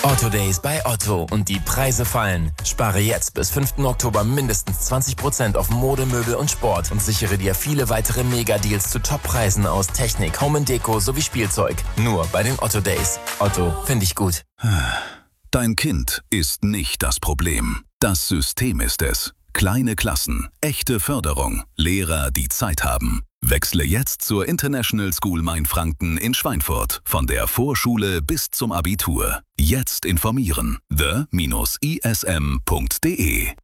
Otto Days bei Otto und die Preise fallen. Spare jetzt bis 5. Oktober mindestens 20% auf Mode, Möbel und Sport und sichere dir viele weitere Mega-Deals zu Top-Preisen aus Technik, Home & Deko sowie Spielzeug. Nur bei den Otto Days. Otto, finde ich gut. Dein Kind ist nicht das Problem. Das System ist es. Kleine Klassen, echte Förderung, Lehrer, die Zeit haben. Wechsle jetzt zur International School Mainfranken in Schweinfurt. Von der Vorschule bis zum Abitur. Jetzt informieren. the-ism.de